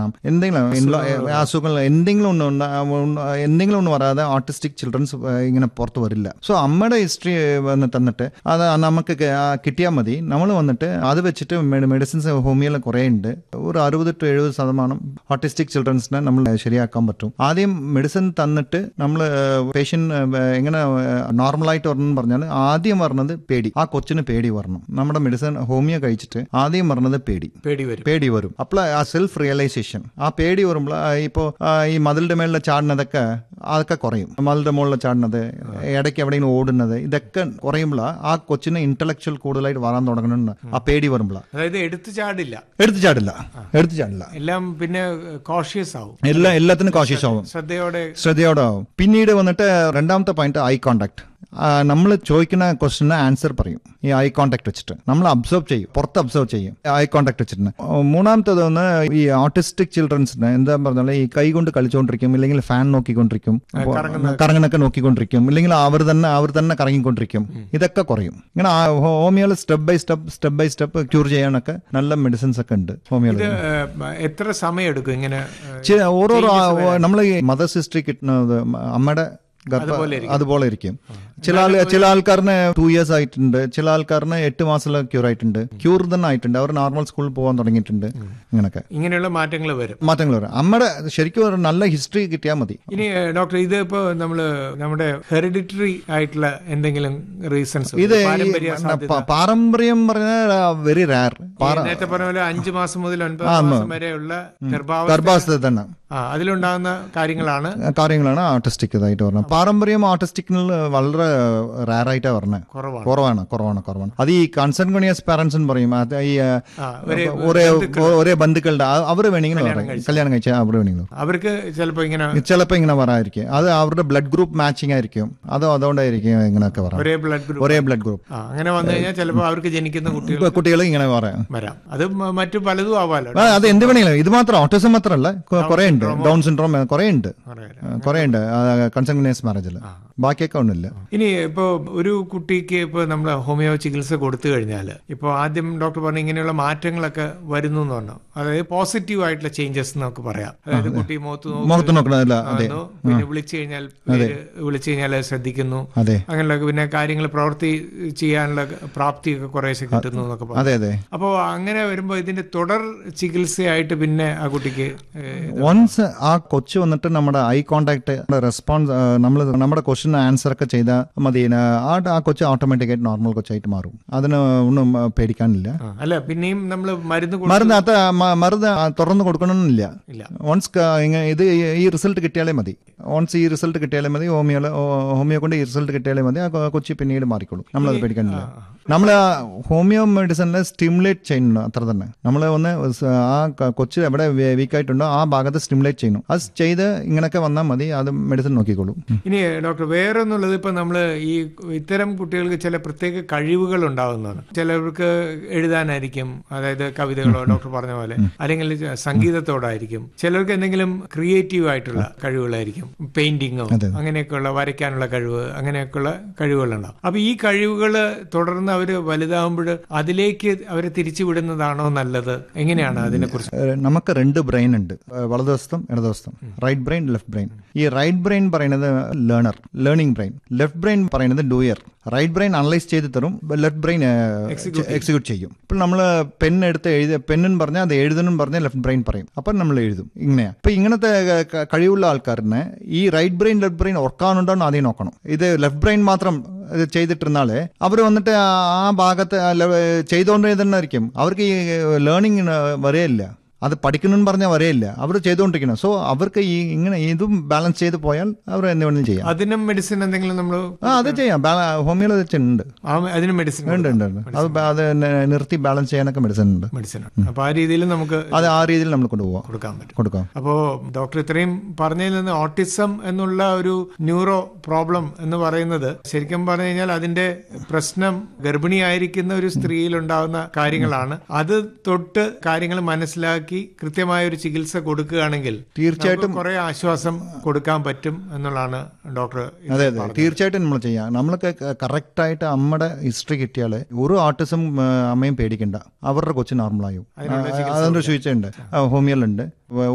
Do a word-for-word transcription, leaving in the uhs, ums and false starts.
വരാം, എന്തെങ്കിലും അസുഖങ്ങൾ എന്തെങ്കിലും ഒന്ന് എന്തെങ്കിലും ഒന്ന് വരാതെ ഓട്ടിസ്റ്റിക് ചിൽഡ്രൻസ് ഇങ്ങനെ പുറത്ത് വരില്ല. സോ അമ്മയുടെ ഹിസ്റ്ററി വന്ന് തന്നിട്ട് അത് നമുക്ക് കിട്ടിയാൽ മതി. നമ്മൾ വന്നിട്ട് അത് വെച്ചിട്ട് മെഡിസിൻസ് ഹോമിയോയിൽ കുറേ ഉണ്ട്. ഒരു അറുപത് ടു എഴുപത് ശതമാനം ഓട്ടിസ്റ്റിക് ചിൽഡ്രൻസിനെ നമ്മൾ ശരിയാക്കാൻ പറ്റും. ആദ്യം മെഡിസിൻ തന്നിട്ട് നമ്മൾ പേഷ്യന്റ് എങ്ങനെ നോർമലായിട്ട് വരണം എന്ന് പറഞ്ഞാൽ ആദ്യം പറഞ്ഞത് പേടി, ആ കൊച്ചിന് പേടി വരണം. നമ്മുടെ മെഡിസിൻ ഹോമിയോ കഴിച്ചിട്ട് ആദ്യം പറഞ്ഞത് പേടി പേടി വരും. അപ്പോൾ ആ സെൽഫ് റിയലൈസേഷൻ, ആ പേടി വരുമ്പോൾ ഇപ്പോൾ ഈ മതിലിന്റെ മേളിൽ ചാടുന്നതൊക്കെ അതൊക്കെ കുറയും. മതിലിന്റെ മുകളിൽ ചാടുന്നത്, ഇടയ്ക്ക് എവിടെയെങ്കിലും ഓടുന്നത്, ഇതൊക്കെ കുറയുമ്പോൾ ആ കൊച്ചിന് ഇന്റലക്ച്വൽ കൂടുതലായിട്ട് വരാൻ തുടങ്ങുന്നുണ്ട്. ആ പേടി വരുമ്പോൾ അതായത് എടുത്തു ചാടില്ല എടുത്തു ചാടില്ല എടുത്തു ചാടില്ല എല്ലാം പിന്നെ കോഷ്യസ് ആവും, എല്ലാം എല്ലാത്തിനും കോഷ്യസ് ആവും, ശ്രദ്ധയോടെ ശ്രദ്ധയോടെ ആവും. പിന്നീട് വന്നിട്ട് രണ്ടാമത്തെ പോയിന്റ് ഐ കോണ്ടാക്ട്. നമ്മൾ ചോദിക്കുന്ന ക്വസ്റ്റിന് ആൻസർ പറയും ഈ ഐ കോണ്ടാക്ട് വെച്ചിട്ട്. നമ്മൾ അബ്സർവ് ചെയ്യും, പുറത്ത് അബ്സർവ് ചെയ്യും ഐ കോണ്ടാക്ട് വെച്ചിട്ട്. മൂന്നാമത്തത് ഒന്ന് ഈ ഓട്ടിസ്റ്റിക് ചിൽഡ്രൻസിന് എന്താ പറഞ്ഞാൽ ഈ കൈ കൊണ്ട് കളിച്ചുകൊണ്ടിരിക്കും, ഇല്ലെങ്കിൽ ഫാൻ നോക്കിക്കൊണ്ടിരിക്കും, കറങ്ങനൊക്കെ നോക്കിക്കൊണ്ടിരിക്കും, ഇല്ലെങ്കിൽ അവർ തന്നെ അവർ തന്നെ കറങ്ങിക്കൊണ്ടിരിക്കും. ഇതൊക്കെ കുറയും. ഇങ്ങനെ ഹോമിയോയിൽ step by step step by step cure ചെയ്യാനൊക്കെ നല്ല മെഡിസിൻസ് ഒക്കെ ഉണ്ട് ഹോമിയോയിൽ. എത്ര സമയം എടുക്കും ഇങ്ങനെ? ഓരോരോ നമ്മൾ ഈ മദർസ് ഹിസ്റ്ററി കിട്ടുന്നത് അമ്മയുടെ അതുപോലെ ഇരിക്കും. ചില ആൾ ചില ആൾക്കാരന് ടു ഇയേഴ്സ് ആയിട്ടുണ്ട്, ചില ആൾക്കാരന് എട്ട് മാസത്തില് ക്യൂർ ആയിട്ടുണ്ട്, ക്യൂർ തന്നെ ആയിട്ടുണ്ട്, അവർ നോർമൽ സ്കൂളിൽ പോകാൻ തുടങ്ങിയിട്ടുണ്ട്. ഇങ്ങനെയൊക്കെ ഇങ്ങനെയുള്ള മാറ്റങ്ങൾ വരും മാറ്റങ്ങൾ വരും അമ്മയുടെ ശരിക്കും ഒരു നല്ല ഹിസ്റ്ററി കിട്ടിയാൽ മതി. ഇനി ഡോക്ടർ, ഇത് ഇപ്പോ നമ്മള് നമ്മുടെ ഹെറിഡിറ്ററി ആയിട്ടുള്ള എന്തെങ്കിലും റീസൺസ്? ഇത് പാരമ്പര്യം പറഞ്ഞാൽ വെരി റയർ. നേരത്തെ പറഞ്ഞ പോലെ അഞ്ചു മാസം മുതൽ ഒൻപത് മാസം വരെയുള്ള ഗർഭാവസ്ഥ തന്നെ അതിലുണ്ടാകുന്ന കാര്യങ്ങളാണ് കാര്യങ്ങളാണ് ഓട്ടിസ്റ്റിക് ഇതായിട്ട് പറഞ്ഞത്. പാരമ്പര്യം ഓട്ടിസ്റ്റിക്കിൽ വളരെ റയറായിട്ടാണ് പറഞ്ഞത്, കുറവാണ് കുറവാണ് കുറവാണ് അത് ഈ കൺസൺഗോണിയസ് പാരന്റ്സ് എന്ന് പറയും. ഈ ഒരേ ഒരേ ബന്ധുക്കളുടെ അവർ വേണമെങ്കിൽ കല്യാണം കഴിച്ചാൽ അവർ വേണമെങ്കിലും അവർക്ക് ചിലപ്പോൾ ഇങ്ങനെ ചിലപ്പോൾ ഇങ്ങനെ വരാതിരിക്കും. അത് അവരുടെ ബ്ലഡ് ഗ്രൂപ്പ് മാച്ചിങ് ആയിരിക്കും, അതോ അതുകൊണ്ടായിരിക്കും ഇങ്ങനെയൊക്കെ പറയാം. ഒരേ ബ്ലഡ് ഗ്രൂപ്പ് ഒരേ ബ്ലഡ് ഗ്രൂപ്പ് അങ്ങനെ വന്നു കഴിഞ്ഞാൽ ചിലപ്പോൾ അവർക്ക് ജനിക്കുന്ന കുട്ടികൾ കുട്ടികൾ ഇങ്ങനെ പറയാം വരാം. അത് മറ്റു പലതും ആവാലോ. അത് എന്ത് വേണമെങ്കിലും. ഇത് മാത്രം ഓട്ടിസം മാത്രമല്ല, കുറെ ഉണ്ട്. ഡൗൺ സിൻഡ്രോം കുറെ ഉണ്ട് കുറെ ഉണ്ട് കൺസൺഗോണിയസ് മാരേജിൽ. ബാക്കിയൊക്കെ ഒന്നുമില്ല. ഇനി ഇപ്പോ ഒരു കുട്ടിക്ക് ഇപ്പൊ നമ്മൾ ഹോമിയോ ചികിത്സ കൊടുത്തു കഴിഞ്ഞാൽ ഇപ്പൊ ആദ്യം ഡോക്ടർ പറഞ്ഞു ഇങ്ങനെയുള്ള മാറ്റങ്ങളൊക്കെ വരുന്നു എന്ന് പറഞ്ഞു. അതായത് പോസിറ്റീവ് ആയിട്ടുള്ള ചേഞ്ചസ് നമുക്ക് പറയാം. അതായത് കുട്ടി മുഖത്ത് നോക്കണമല്ല, പിന്നെ വിളിച്ചു കഴിഞ്ഞാൽ വിളിച്ചു കഴിഞ്ഞാൽ ശ്രദ്ധിക്കുന്നു, അങ്ങനെയുള്ള പിന്നെ കാര്യങ്ങൾ പ്രവൃത്തി ചെയ്യാനുള്ള പ്രാപ്തിയൊക്കെ കുറേശ്ശെ കിട്ടുന്നു എന്നൊക്കെ പറഞ്ഞു. അപ്പോൾ അങ്ങനെ വരുമ്പോൾ ഇതിന്റെ തുടർ ചികിത്സയായിട്ട് പിന്നെ ആ കുട്ടിക്ക് വൺസ് ആ കൊച്ചു വന്നിട്ട് നമ്മുടെ ഐ കോണ്ടാക്ട് റെസ്പോൺസ് നമ്മൾ നമ്മുടെ ക്വസ്റ്റ്യൻ ആൻസർ ഒക്കെ ചെയ്താൽ മതി. ആ കൊച്ചു ഓട്ടോമാറ്റിക്കായിട്ട് നോർമൽ കൊച്ചായിട്ട് മാറും. അതിന് ഒന്നും പേടിക്കാനില്ല. അല്ല പിന്നെയും നമ്മൾ മരുന്ന് മരുന്ന് അത് മരുന്ന് തുറന്ന് കൊടുക്കണമെന്നില്ല. വൺസ് ഇത് ഈ റിസൾട്ട് കിട്ടിയാലേ മതി. വൺസ് ഈ റിസൾട്ട് കിട്ടിയാലേ മതി. ഹോമിയോ ഹോമിയോ കൊണ്ട് ഈ റിസൾട്ട് കിട്ടിയാലേ മതി. ആ കൊച്ചി പിന്നീട് മാറിക്കോളും. നമ്മളത് പേടിക്കാനില്ല. നമ്മൾ ഹോമിയോ മെഡിസിനിൽ സ്റ്റിമുലേറ്റ് ചെയ്യുന്നു അത്ര തന്നെ. നമ്മൾ ഒന്ന് ആ കൊച്ച് എവിടെ വീക്കായിട്ടുണ്ടോ ആ ഭാഗത്ത് സ്റ്റിമുലേറ്റ് ചെയ്യുന്നു. അത് ചെയ്ത് ഇങ്ങനെയൊക്കെ വന്നാൽ മതി. അത് മെഡിസിൻ നോക്കിക്കോളും. ഇനി ഡോക്ടർ വേറെ ഒന്നുള്ളത്, ഇപ്പൊ നമ്മള് ഈ ഇത്തരം കുട്ടികൾക്ക് ചില പ്രത്യേക കഴിവുകൾ ഉണ്ടാവുന്നതാണ്. ചിലർക്ക് എഴുതാനായിരിക്കും, അതായത് കവിതകളോ ഡോക്ടർ പറഞ്ഞ പോലെ, അല്ലെങ്കിൽ സംഗീതത്തോടായിരിക്കും. ചിലർക്ക് എന്തെങ്കിലും ക്രിയേറ്റീവ് ആയിട്ടുള്ള കഴിവുകളായിരിക്കും, പെയിന്റിങ്ങോ അങ്ങനെയൊക്കെയുള്ള വരയ്ക്കാനുള്ള കഴിവ്, അങ്ങനെയൊക്കെയുള്ള കഴിവുകളുണ്ടാവും. അപ്പൊ ഈ കഴിവുകൾ തുടർന്ന് അവര് വലുതാവുമ്പോൾ അതിലേക്ക് അവരെ തിരിച്ചുവിടുന്നതാണോ നല്ലത്? എങ്ങനെയാണ് അതിനെക്കുറിച്ച്? നമുക്ക് രണ്ട് ബ്രെയിൻ ഉണ്ട്, വലതുവശത്തും ഇടതുവശത്തും, റൈറ്റ് ബ്രെയിൻ ലെഫ്റ്റ് ബ്രെയിൻ. ഈ റൈറ്റ് ബ്രെയിൻ പറയുന്നത് learner, learning brain. Left brain പറയുന്നത് ഡൂയർ. റൈറ്റ് ബ്രെയിൻ അനലൈസ് ചെയ്ത് തരും, ലെഫ്റ്റ് ബ്രെയിൻ എക്സിക്യൂട്ട് ചെയ്യും. ഇപ്പോൾ നമ്മൾ പെൻ എടുത്ത് എഴുതി പെണ്ണെന്ന് പറഞ്ഞാൽ അത് എഴുതണം പറഞ്ഞാൽ ലെഫ്റ്റ് ബ്രെയിൻ പറയും, അപ്പം നമ്മൾ എഴുതും. ഇങ്ങനെയാ. ഇപ്പൊ ഇങ്ങനത്തെ കഴിവുള്ള ആൾക്കാരനെ ഈ റൈറ്റ് ബ്രെയിൻ ലെഫ്റ്റ് ബ്രെയിൻ ഓർക്കാനുണ്ടോ എന്ന് ആദ്യം നോക്കണം. ഇത് ലെഫ്റ്റ് ബ്രെയിൻ മാത്രം ചെയ്തിട്ടിരുന്നാലേ അവർ വന്നിട്ട് ആ ഭാഗത്ത് ചെയ്തുകൊണ്ടേ തന്നെ ആയിരിക്കും. അവർക്ക് ഈ ലേണിംഗ് വരെയില്ല, അത് പഠിക്കണമെന്ന് പറഞ്ഞാൽ വരെയില്ല, അവർ ചെയ്തുകൊണ്ടിരിക്കണം. സോ അവർക്ക് ഈ ഇങ്ങനെ ഇതും ബാലൻസ് ചെയ്ത് പോയാൽ അവർ എന്തെങ്കിലും ചെയ്യാം. അതിനും മെഡിസിൻ എന്തെങ്കിലും നമ്മൾ അത് ചെയ്യാം. ഹോമിയോ ഉണ്ട്, അതിന് മെഡിസിൻ ഉണ്ട് ഉണ്ട് അത് അത് നിർത്തി ബാലൻസ് ചെയ്യാനൊക്കെ മെഡിസിൻ ഉണ്ട്. മെഡിസിൻ അപ്പൊ ആ രീതിയിൽ നമുക്ക് അത് ആ രീതിയിൽ നമ്മൾ കൊണ്ടുപോകാം, കൊടുക്കാൻ പറ്റും കൊടുക്കാം. അപ്പോ ഡോക്ടർ ഇത്രയും പറഞ്ഞതിൽ നിന്ന് ഓട്ടിസം എന്നുള്ള ഒരു ന്യൂറോ പ്രോബ്ലം എന്ന് പറയുന്നത് ശരിക്കും പറഞ്ഞു കഴിഞ്ഞാൽ അതിന്റെ പ്രശ്നം ഗർഭിണിയായിരിക്കുന്ന ഒരു സ്ത്രീയിൽ ഉണ്ടാകുന്ന കാര്യങ്ങളാണ്. അത് തൊട്ട് കാര്യങ്ങൾ മനസ്സിലാക്കി കൃത്യമായ ഒരു ചികിത്സ കൊടുക്കുകയാണെങ്കിൽ തീർച്ചയായിട്ടും കുറെ ആശ്വാസം കൊടുക്കാൻ പറ്റും എന്നുള്ളതാണ് ഡോക്ടർ. അതെ അതെ തീർച്ചയായിട്ടും നമ്മൾ ചെയ്യാം. നമ്മൾക്ക് കറക്റ്റ് ആയിട്ട് അമ്മയുടെ ഹിസ്റ്ററി കിട്ടിയാൽ ഒരു ഓട്ടിസം അമ്മയും പേടിക്കണ്ട, അവരുടെ കൊച്ചു നോർമലായും. അതിനുള്ള ചികിത്സ ഉണ്ട്, ഹോമിയോയിലുണ്ട്.